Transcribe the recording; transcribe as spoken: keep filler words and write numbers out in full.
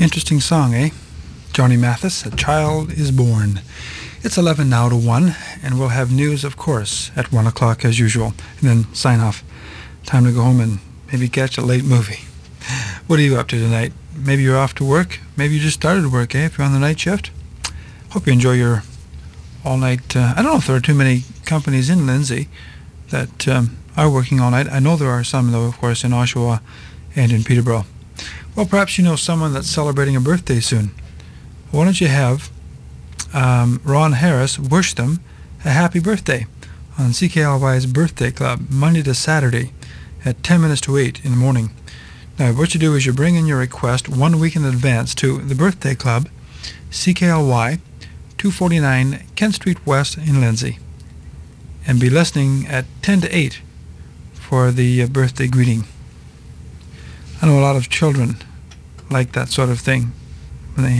Interesting song, eh? Johnny Mathis, A Child is Born. It's eleven now to one, and we'll have news, of course, at one o'clock as usual, and then sign off. Time to go home and maybe catch a late movie. What are you up to tonight? Maybe you're off to work. Maybe you just started work, eh, if you're on the night shift. Hope you enjoy your all-night... Uh, I don't know if there are too many companies in Lindsay that um, are working all night. I know there are some, though, of course, in Oshawa and in Peterborough. Well, perhaps you know someone that's celebrating a birthday soon. Why don't you have um, Ron Harris wish them a happy birthday on C K L Y's Birthday Club, Monday to Saturday at ten minutes to eight in the morning. Now, what you do is you bring in your request one week in advance to the Birthday Club, C K L Y, two forty-nine Kent Street West in Lindsay, and be listening at ten to eight for the uh, birthday greeting. I know a lot of children like that sort of thing.